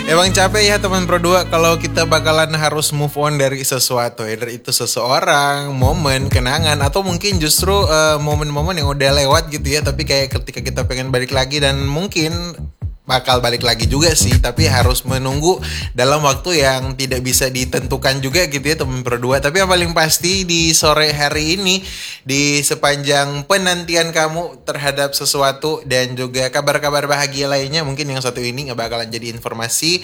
Emang capek ya teman Pro 2 kalau kita bakalan harus move on dari sesuatu, either itu seseorang, momen, kenangan, atau mungkin justru momen-momen yang udah lewat gitu ya, tapi kayak ketika kita pengen balik lagi dan mungkin bakal balik lagi juga sih, tapi harus menunggu dalam waktu yang tidak bisa ditentukan juga gitu ya teman Pro 2. Tapi yang paling pasti di sore hari ini, di sepanjang penantian kamu terhadap sesuatu dan juga kabar-kabar bahagia lainnya, mungkin yang satu ini nggak bakalan jadi informasi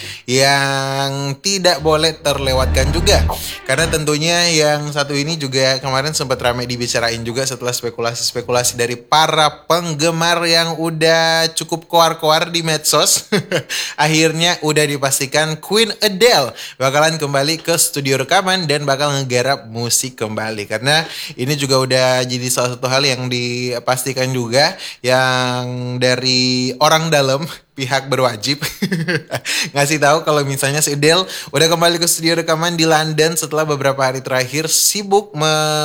yang tidak boleh terlewatkan juga. Karena tentunya yang satu ini juga kemarin sempat ramai dibicarain juga setelah spekulasi-spekulasi dari para penggemar yang udah cukup koar-koar di medsos. Akhirnya udah dipastikan Queen Adele bakalan kembali ke studio rekaman dan bakal ngegarap musik kembali. Karena ini juga udah jadi salah satu hal yang dipastikan juga, yang dari orang dalam pihak berwajib ngasih tahu kalau misalnya si Adele udah kembali ke studio rekaman di London setelah beberapa hari terakhir sibuk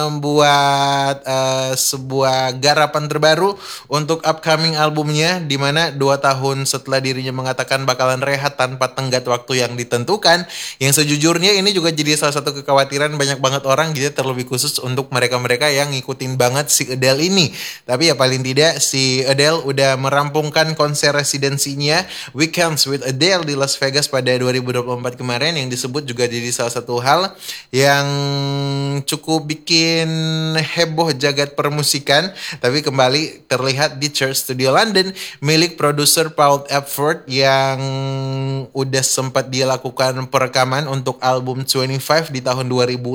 membuat sebuah garapan terbaru untuk upcoming albumnya, di mana 2 tahun setelah dirinya mengatakan bakalan rehat tanpa tenggat waktu yang ditentukan. Yang sejujurnya ini juga jadi salah satu kekhawatiran banyak banget orang gitu, terlebih khusus untuk mereka-mereka yang ngikutin banget si Adele ini. Tapi ya paling tidak si Adele udah merampungkan konser residensinya Weekends with Adele di Las Vegas pada 2024 kemarin, yang disebut juga jadi salah satu hal yang cukup bikin heboh jagat permusikan. Tapi kembali terlihat di Church Studio London milik produser Paul Epworth, yang udah sempat dia lakukan perekaman untuk album 25 di tahun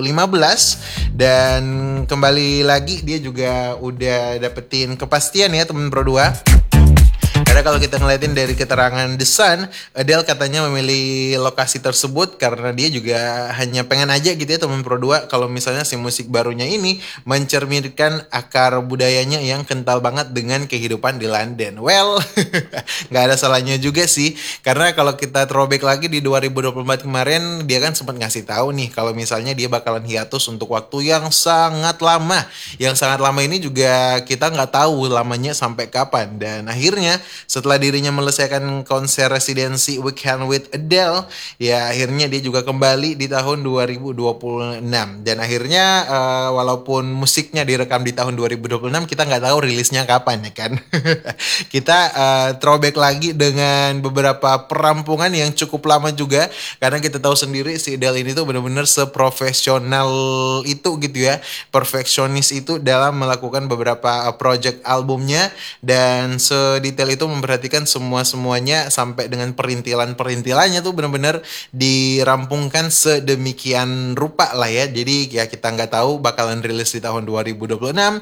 2015. Dan kembali lagi dia juga udah dapetin kepastian ya temen Pro 2. Karena kalau kita ngeliatin dari keterangan The Sun, Adele katanya memilih lokasi tersebut karena dia juga hanya pengen aja gitu ya teman Pro 2 kalau misalnya si musik barunya ini mencerminkan akar budayanya yang kental banget dengan kehidupan di London. Well, nggak ada salahnya juga sih, karena kalau kita throwback lagi di 2024 kemarin, dia kan sempat ngasih tahu nih kalau misalnya dia bakalan hiatus untuk waktu yang sangat lama. Yang sangat lama ini juga kita nggak tahu lamanya sampai kapan. Dan akhirnya setelah dirinya menyelesaikan konser residensi Weekend with Adele, ya akhirnya dia juga kembali di tahun 2026. Dan akhirnya walaupun musiknya direkam di tahun 2026, kita nggak tahu rilisnya kapan ya kan. Kita throwback lagi dengan beberapa perampungan yang cukup lama juga, karena kita tahu sendiri si Adele ini tuh benar-benar seprofesional itu gitu ya, perfeksionis itu dalam melakukan beberapa project albumnya, dan sedetail itu memperhatikan semuanya sampai dengan perintilannya tuh benar-benar dirampungkan sedemikian rupa lah ya. Jadi ya kita nggak tahu bakalan rilis di tahun 2026,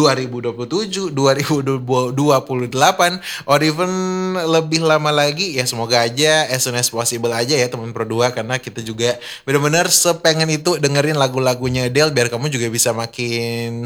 2027, 2028, or even lebih lama lagi. Ya semoga aja as soon as possible aja ya teman Pro 2, karena kita juga benar-benar sepengen itu dengerin lagu-lagunya Adele biar kamu juga bisa makin